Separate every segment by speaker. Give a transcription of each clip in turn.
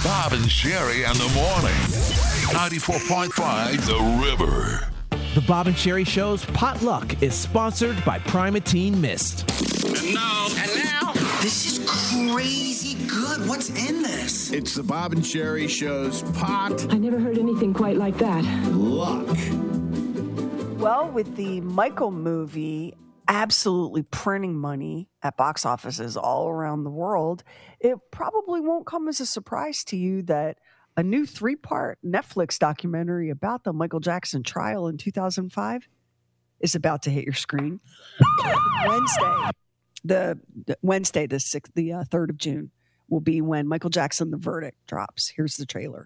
Speaker 1: Bob and Sherry and the morning. 94.5 The River.
Speaker 2: The Bob and Sherry Show's Potluck is sponsored by Primatene Mist.
Speaker 3: And now,
Speaker 4: this is crazy good. What's in this?
Speaker 5: It's the Bob and Sherry Show's Pot.
Speaker 6: I never heard anything quite like that.
Speaker 5: Luck.
Speaker 7: Well, with the Michael movie absolutely printing money at box offices all around the world, it probably won't come as a surprise to you that a new 3-part Netflix documentary about the Michael Jackson trial in 2005 is about to hit your screen. Wednesday, the 3rd of June, will be when Michael Jackson, The Verdict, drops. Here's the trailer.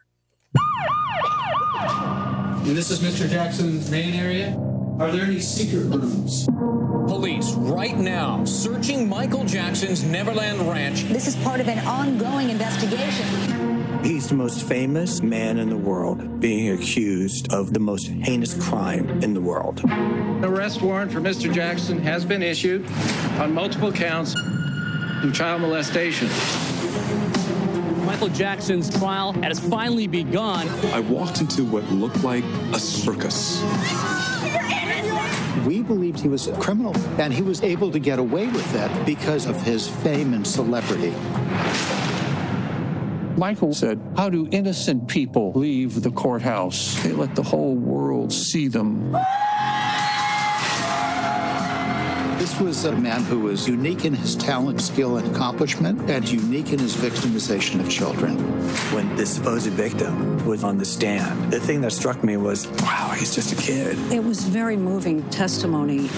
Speaker 8: And this is Mr. Jackson's main area. Are there any secret rooms?
Speaker 9: Police right now searching Michael Jackson's Neverland Ranch.
Speaker 10: This is part of an ongoing investigation.
Speaker 11: He's the most famous man in the world, being accused of the most heinous crime in the world.
Speaker 8: An arrest warrant for Mr. Jackson has been issued on multiple counts of child molestation.
Speaker 9: Michael Jackson's trial has finally begun.
Speaker 12: I walked into what looked like a circus.
Speaker 13: We believed he was a criminal, and he was able to get away with that because of his fame and celebrity.
Speaker 14: Michael said, how do innocent people leave the courthouse? They let the whole world see them.
Speaker 13: This was a man who was unique in his talent, skill, and accomplishment, and unique in his victimization of children.
Speaker 11: When the supposed victim was on the stand, the thing that struck me was, wow, he's just a kid.
Speaker 10: It was very moving testimony.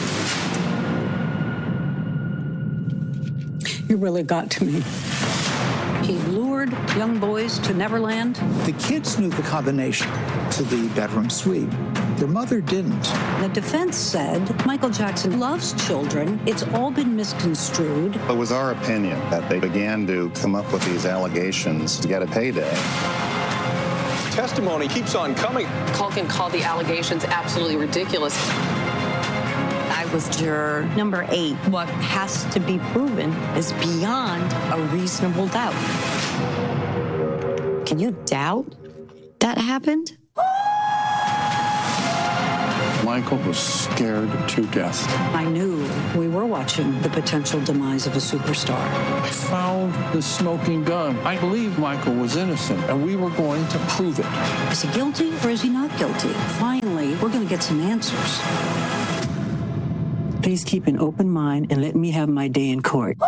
Speaker 10: It really got to me. He lured young boys to Neverland.
Speaker 13: The kids knew the combination to the bedroom suite. Their mother didn't.
Speaker 10: The defense said Michael Jackson loves children. It's all been misconstrued.
Speaker 15: It was our opinion that they began to come up with these allegations to get a payday.
Speaker 9: Testimony keeps on coming.
Speaker 16: Culkin called the allegations absolutely ridiculous.
Speaker 17: I was juror number 8. What has to be proven is beyond a reasonable doubt. Can you doubt that happened?
Speaker 14: Michael was scared to death.
Speaker 10: I knew we were watching the potential demise of a superstar.
Speaker 14: I found the smoking gun. I believed Michael was innocent, and we were going to prove it.
Speaker 10: Is he guilty or is he not guilty? Finally, we're going to get some answers. Please keep an open mind and let me have my day in court.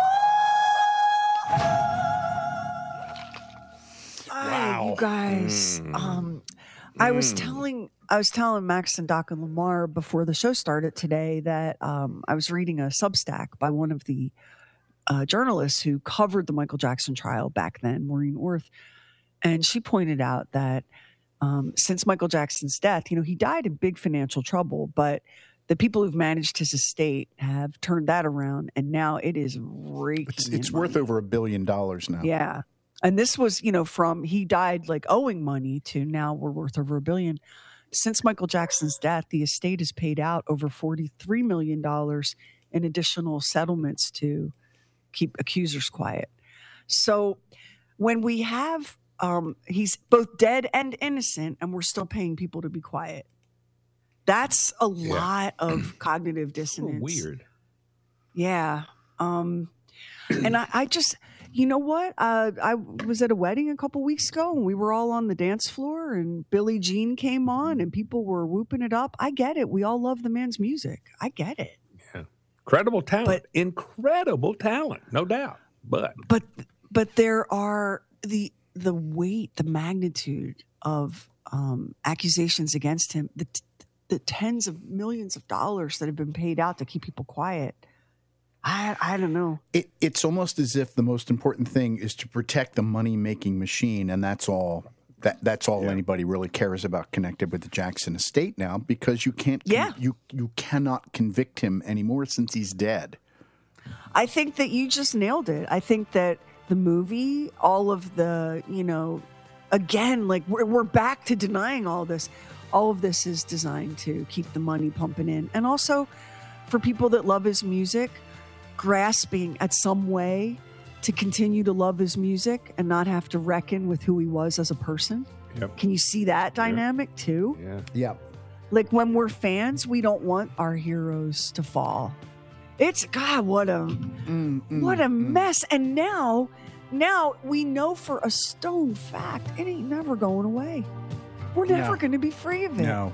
Speaker 7: Wow. You guys, I was telling Max and Doc and Lamar before the show started today that I was reading a Substack by one of the journalists who covered the Michael Jackson trial back then, Maureen Orth, and she pointed out that since Michael Jackson's death, he died in big financial trouble, but the people who've managed his estate have turned that around, and now it is raking.
Speaker 5: It's worth over $1 billion now.
Speaker 7: Yeah. And this was, from he died like owing money to now we're worth over $1 billion. Since Michael Jackson's death, the estate has paid out over $43 million in additional settlements to keep accusers quiet. So when we have, he's both dead and innocent, and we're still paying people to be quiet. That's a lot of cognitive dissonance.
Speaker 2: Weird.
Speaker 7: Yeah. And I just, you know what? I was at a wedding a couple weeks ago, and we were all on the dance floor, and Billie Jean came on, and people were whooping it up. I get it. We all love the man's music. I get it.
Speaker 18: Yeah. Incredible talent. Incredible talent, no doubt. But
Speaker 7: there are the weight, the magnitude of accusations against him, the tens of millions of dollars that have been paid out to keep people quiet. I don't know.
Speaker 5: It's almost as if the most important thing is to protect the money-making machine, and that's all. That's all anybody really cares about connected with the Jackson estate now, because you can't. You cannot convict him anymore since he's dead.
Speaker 7: I think that you just nailed it. I think that the movie, all of the, again, like we're back to denying all this. All of this is designed to keep the money pumping in. And also for people that love his music, grasping at some way to continue to love his music and not have to reckon with who he was as a person.
Speaker 18: Yep.
Speaker 7: Can you see that dynamic too?
Speaker 18: Yeah.
Speaker 5: Yep.
Speaker 7: Like when we're fans, we don't want our heroes to fall. It's God, what a mess. And now we know for a stone fact it ain't never going away. We're never going to be free of it.
Speaker 5: No.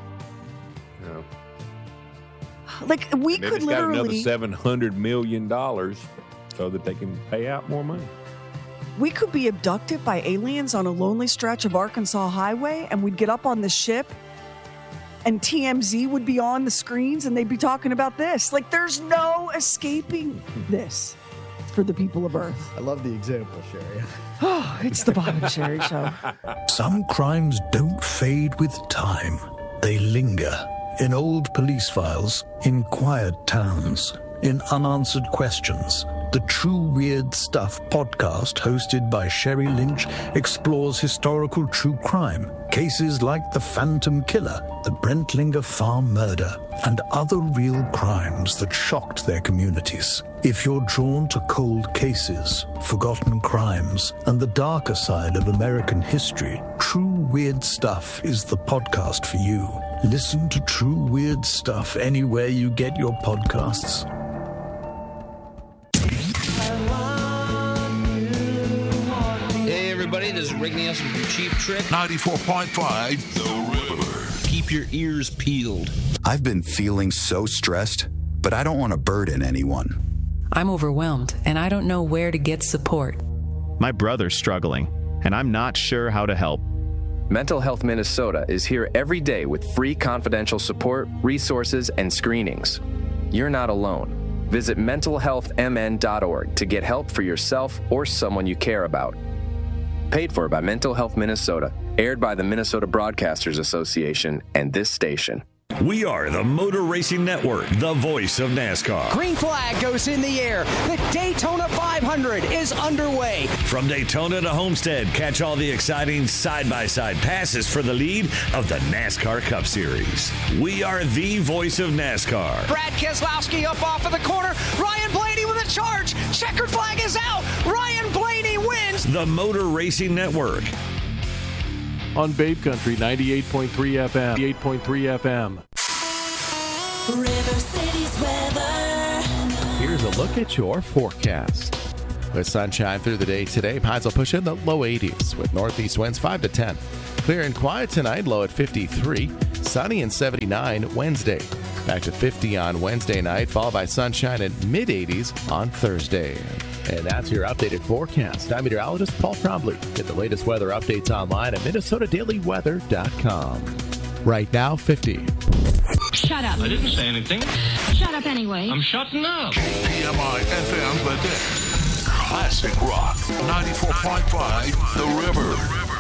Speaker 7: Like we
Speaker 18: They
Speaker 7: could
Speaker 18: just got
Speaker 7: literally
Speaker 18: another $700 million so that they can pay out more money.
Speaker 7: we could be abducted by aliens on a lonely stretch of Arkansas highway, and we'd get up on the ship and TMZ would be on the screens and they'd be talking about this. Like there's no escaping this for the people of Earth.
Speaker 5: I love the example, Sherry.
Speaker 7: Oh, it's the Bob and Sherry Show.
Speaker 3: Some crimes don't fade with time. They linger in old police files, in quiet towns, in unanswered questions. The True Weird Stuff podcast, hosted by Sherry Lynch, explores historical true crime, cases like the Phantom Killer, the Brentlinger farm murder, and other real crimes that shocked their communities. If you're drawn to cold cases, forgotten crimes, and the darker side of American history, True Weird Stuff is the podcast for you. Listen to True Weird Stuff anywhere you get your podcasts.
Speaker 19: Hey everybody, this is Rick Nielsen from Cheap Trick.
Speaker 1: 94.5 The River.
Speaker 19: Keep your ears peeled.
Speaker 20: I've been feeling so stressed, but I don't want to burden anyone.
Speaker 21: I'm overwhelmed, and I don't know where to get support.
Speaker 22: My brother's struggling, and I'm not sure how to help.
Speaker 23: Mental Health Minnesota is here every day with free confidential support, resources, and screenings. You're not alone. Visit mentalhealthmn.org to get help for yourself or someone you care about. Paid for by Mental Health Minnesota, aired by the Minnesota Broadcasters Association and this station.
Speaker 24: We are the Motor Racing Network, the voice of NASCAR.
Speaker 25: Green flag goes in the air. The Daytona 500 is underway.
Speaker 24: From Daytona to Homestead, catch all the exciting side-by-side passes for the lead of the NASCAR Cup Series. We are the voice of NASCAR.
Speaker 25: Brad Keselowski up off of the corner. Ryan Blaney with a charge. Checkered flag is out. Ryan Blaney wins.
Speaker 24: The Motor Racing Network.
Speaker 26: On Babe Country, 98.3 FM, 8.3 FM.
Speaker 27: River City's weather.
Speaker 2: Here's a look at your forecast. With sunshine through the day today, highs will push in the low 80s with northeast winds 5 to 10. Clear and quiet tonight, low at 53. Sunny and 79 Wednesday. Back to 50 on Wednesday night, followed by sunshine and mid-80s on Thursday. And that's your updated forecast. I'm meteorologist Paul Trombley. Get the latest weather updates online at MinnesotaDailyWeather.com. Right now, 50.
Speaker 28: Shut up.
Speaker 29: I didn't say anything.
Speaker 28: Shut up anyway.
Speaker 29: I'm shutting up.
Speaker 1: KPMI FM Bethel. Classic Rock. 94.5 The River.